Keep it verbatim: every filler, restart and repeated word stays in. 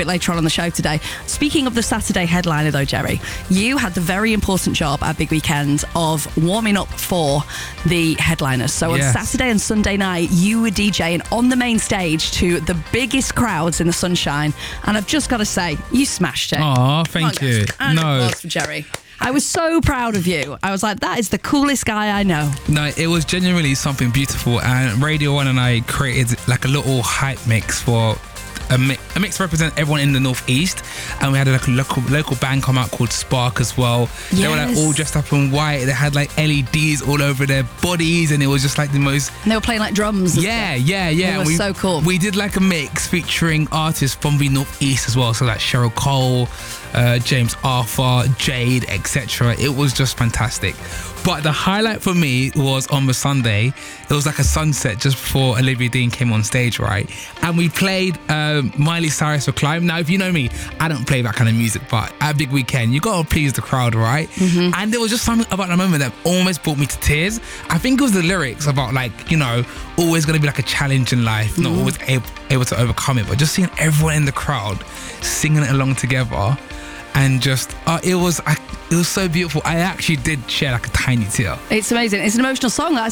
bit later on on the show today. Speaking of the Saturday headliner though, Jerry, you had the very important job at Big Weekend of warming up for the headliners. So Yes. on Saturday and Sunday night, you were DJing on the main stage to the biggest crowds in the sunshine. And I've just got to say, you smashed it. Oh, thank Come on, you. guys. And No. applause for Jerry. I was so proud of you. I was like, that is the coolest guy I know. No, it was genuinely something beautiful, and Radio One and I created like a little hype mix for a mix, a mix to represent everyone in the Northeast, and we had like a local local band come out called Spark as well. They were like Yes. all dressed up in white. They had like L E Ds all over their bodies, and it was just like the most. And they were playing like drums. and Yeah, stuff. yeah, yeah. It was we, so cool. We did like a mix featuring artists from the Northeast as well. So like Cheryl Cole, uh, James Arthur, Jade, et cetera. It was just fantastic. But the highlight for me was on the Sunday. It was like a sunset just before Olivia Dean came on stage, right? And we played um, Miley Cyrus for Climb. Now, if you know me, I don't play that kind of music, but at Big Weekend, you got to please the crowd, right? Mm-hmm. And there was just something about the moment that almost brought me to tears. I think it was the lyrics about like, you know, always going to be like a challenge in life, not always able, able to overcome it, but just seeing everyone in the crowd singing it along together. And just, uh, it was I, it was so beautiful. I actually did share like a tiny tear. It's amazing. It's an emotional song. I,